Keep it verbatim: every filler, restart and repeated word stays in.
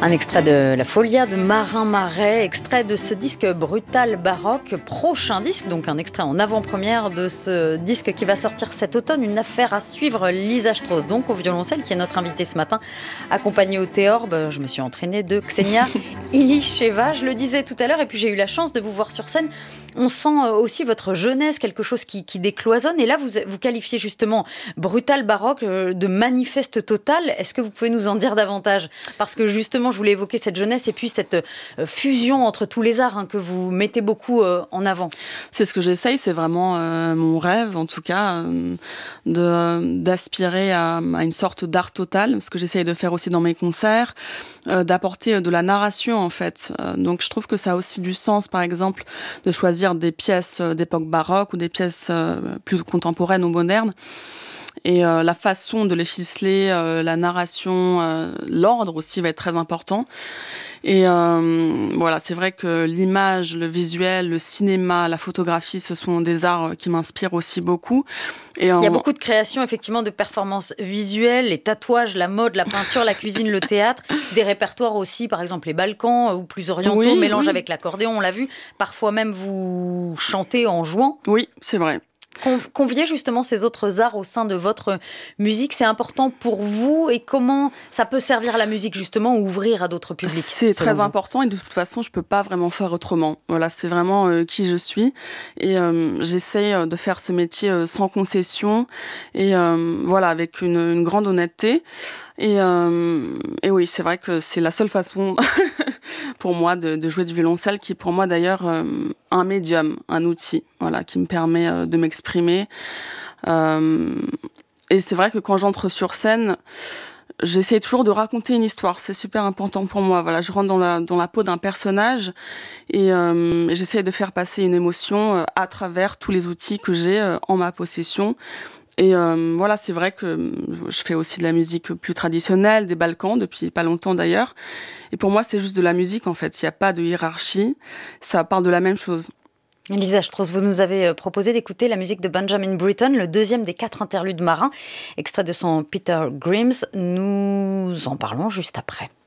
Un extrait de La Folia de Marin Marais, extrait de ce disque Brutal Baroque, prochain disque, donc un extrait en avant-première de ce disque qui va sortir cet automne, une affaire à suivre. Lisa Strauss, donc au violoncelle, qui est notre invitée ce matin, accompagnée au théorbe, je me suis entraînée, de Ksenia Ilicheva, je le disais tout à l'heure, et puis j'ai eu la chance de vous voir sur scène. On sent aussi votre jeunesse, quelque chose qui, qui décloisonne, et là vous, vous qualifiez justement Brutal Baroque de manifeste total. Est-ce que vous pouvez nous en dire davantage ? Parce que justement, je voulais évoquer cette jeunesse et puis cette euh, fusion entre tous les arts hein, que vous mettez beaucoup euh, en avant. C'est ce que j'essaye, c'est vraiment euh, mon rêve, en tout cas, euh, de, d'aspirer à, à une sorte d'art total, ce que j'essaye de faire aussi dans mes concerts, euh, d'apporter de la narration, en fait. Euh, donc, je trouve que ça a aussi du sens, par exemple, de choisir des pièces d'époque baroque ou des pièces euh, plus contemporaines ou modernes. Et euh, la façon de les ficeler, euh, la narration, euh, l'ordre aussi va être très important. Et euh, voilà, c'est vrai que l'image, le visuel, le cinéma, la photographie, ce sont des arts qui m'inspirent aussi beaucoup. Et en... Il y a beaucoup de créations, effectivement, de performances visuelles, les tatouages, la mode, la peinture, la cuisine, le théâtre, des répertoires aussi, par exemple les Balkans ou plus orientaux, oui, mélange oui. avec l'accordéon, on l'a vu. Parfois même vous chantez en jouant. Oui, c'est vrai. Convier justement ces autres arts au sein de votre musique, c'est important pour vous, et comment ça peut servir la musique justement ou ouvrir à d'autres publics? C'est très vous. important et de toute façon je peux pas vraiment faire autrement. Voilà, c'est vraiment euh, qui je suis et euh, j'essaie de faire ce métier euh, sans concession et euh, voilà, avec une, une grande honnêteté. Et, euh, et oui, c'est vrai que c'est la seule façon pour moi de, de jouer du violoncelle, qui est pour moi d'ailleurs euh, un médium, un outil, voilà, qui me permet euh, de m'exprimer. Euh, et c'est vrai que quand j'entre sur scène, j'essaie toujours de raconter une histoire. C'est super important pour moi. Voilà, je rentre dans la dans la peau d'un personnage et euh, j'essaie de faire passer une émotion euh, à travers tous les outils que j'ai euh, en ma possession. Et euh, voilà, c'est vrai que je fais aussi de la musique plus traditionnelle, des Balkans, depuis pas longtemps d'ailleurs. Et pour moi, c'est juste de la musique, en fait. Il n'y a pas de hiérarchie. Ça parle de la même chose. Lisa Strauss, vous nous avez proposé d'écouter la musique de Benjamin Britten, le deuxième des quatre interludes marins, extrait de son Peter Grimes. Nous en parlons juste après.